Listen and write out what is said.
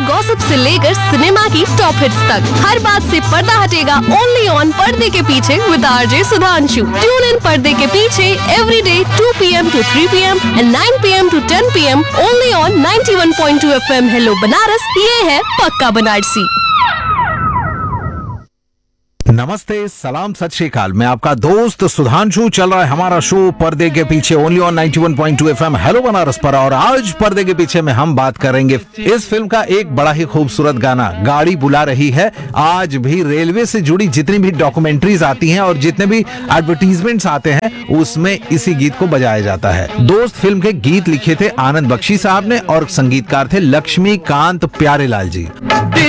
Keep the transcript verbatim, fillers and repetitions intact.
Gossip से लेकर cinema की टॉप हिट्स तक, हर बात से पर्दा हटेगा ओनली ऑन पर्दे के पीछे with RJ Sudhanshu. Tune in पर्दे के पीछे every day to P M to three P M and nine P M to ten P am only on ninety one point two F M. Hello Banaras, ये है पक्का बनारसी। नमस्ते, सलाम, सत श्री अकाल। मैं आपका दोस्त सुधांशु। चल रहा है हमारा शो पर्दे के पीछे only on ninety one point two FM hello Banaras पर। और आज पर्दे के पीछे में हम बात करेंगे इस फिल्म का एक बड़ा ही खूबसूरत गाना, गाड़ी बुला रही है। आज भी रेलवे से जुड़ी जितनी भी डॉक्यूमेंट्रीज आती हैं और जितने भी एडवर्टीजमेंट्स आते हैं उसमें इसी गीत को बजाया जाता है। दोस्त फिल्म के गीत लिखे थे आनंद बख्शी साहब ने और संगीतकार थे लक्ष्मीकांत प्यारेलाल जी।